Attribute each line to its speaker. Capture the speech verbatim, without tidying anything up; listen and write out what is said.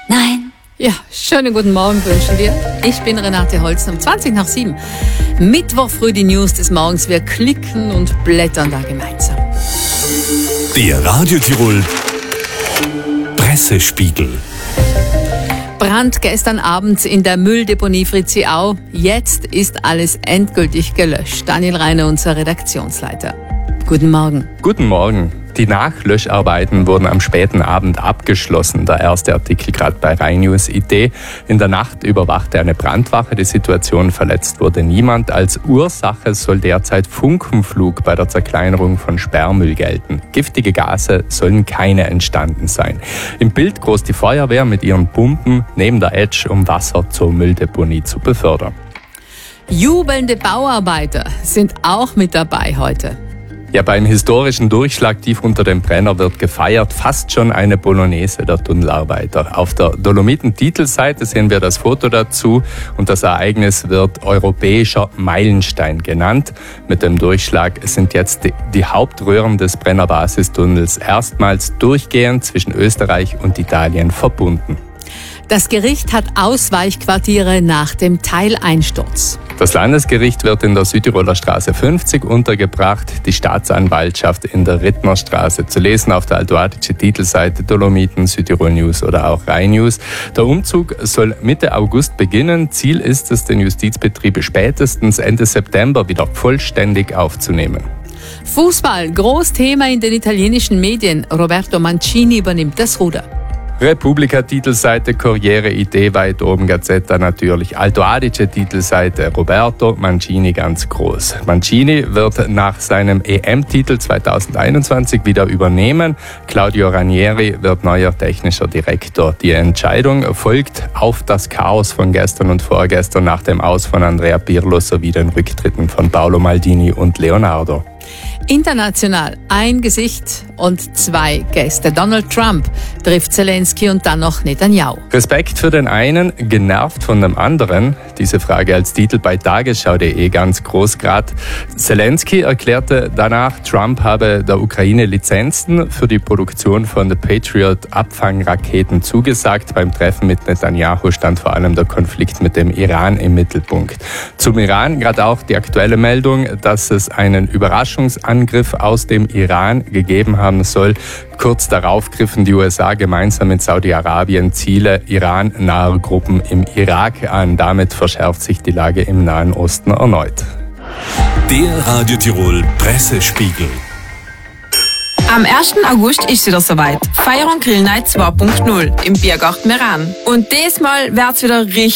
Speaker 1: Nein.
Speaker 2: Ja, schönen guten Morgen wünschen wir. Ich bin Renate Holzen, um zwanzig nach sieben. Mittwoch früh die News des Morgens. Wir klicken und blättern da gemeinsam.
Speaker 3: Der Radio Tirol Pressespiegel.
Speaker 2: Brand gestern Abend in der Mülldeponie Fritziau. Jetzt ist alles endgültig gelöscht. Daniel Reiner, unser Redaktionsleiter. Guten Morgen.
Speaker 4: Guten Morgen. Die Nachlöscharbeiten wurden am späten Abend abgeschlossen. Der erste Artikel gerade bei RheinNews punkt I T. In der Nacht überwachte eine Brandwache die Situation. Verletzt wurde niemand. Als Ursache soll derzeit Funkenflug bei der Zerkleinerung von Sperrmüll gelten. Giftige Gase sollen keine entstanden sein. Im Bild groß die Feuerwehr mit ihren Pumpen neben der Edge, um Wasser zur Mülldeponie zu befördern.
Speaker 2: Jubelnde Bauarbeiter sind auch mit dabei heute.
Speaker 4: Ja, beim historischen Durchschlag tief unter dem Brenner wird gefeiert, fast schon eine Polonaise der Tunnelarbeiter. Auf der Dolomiten-Titelseite sehen wir das Foto dazu und das Ereignis wird europäischer Meilenstein genannt. Mit dem Durchschlag sind jetzt die, die Hauptröhren des Brenner-Basistunnels erstmals durchgehend zwischen Österreich und Italien verbunden.
Speaker 2: Das Gericht hat Ausweichquartiere nach dem Teileinsturz.
Speaker 4: Das Landesgericht wird in der Südtiroler Straße fünfzig untergebracht, die Staatsanwaltschaft in der Rittnerstraße. Zu lesen auf der Alto-Adige Titelseite Dolomiten, Südtirol News oder auch RheinNews. Der Umzug soll Mitte August beginnen. Ziel ist es, den Justizbetrieb spätestens Ende September wieder vollständig aufzunehmen.
Speaker 2: Fußball, Großthema in den italienischen Medien. Roberto Mancini übernimmt das Ruder.
Speaker 4: Repubblica Titelseite, Corriere I D weit oben, Gazzetta natürlich, Alto Adige Titelseite, Roberto Mancini ganz groß. Mancini wird nach seinem E M-Titel zwanzig einundzwanzig wieder übernehmen. Claudio Ranieri wird neuer technischer Direktor. Die Entscheidung folgt auf das Chaos von gestern und vorgestern nach dem Aus von Andrea Pirlo sowie den Rücktritten von Paolo Maldini und Leonardo.
Speaker 2: International ein Gesicht und zwei Gäste. Donald Trump trifft Zelensky und dann noch Netanyahu.
Speaker 4: Respekt für den einen, genervt von dem anderen. Diese Frage als Titel bei tagesschau punkt de ganz groß grad. Zelensky erklärte danach, Trump habe der Ukraine Lizenzen für die Produktion von The Patriot-Abfangraketen zugesagt. Beim Treffen mit Netanyahu stand vor allem der Konflikt mit dem Iran im Mittelpunkt. Zum Iran gerade auch die aktuelle Meldung, dass es einen Überraschungsangriff aus dem Iran gegeben haben soll. Kurz darauf griffen die U S A gemeinsam mit Saudi-Arabien Ziele Iran-naher Gruppen im Irak an. Damit verschärft sich die Lage im Nahen Osten erneut.
Speaker 3: Der Radio Tirol Pressespiegel.
Speaker 5: Am ersten August ist es wieder soweit. Feier und Grill Night zwei Punkt null im Biergarten Meran. Und diesmal wird's wieder richtig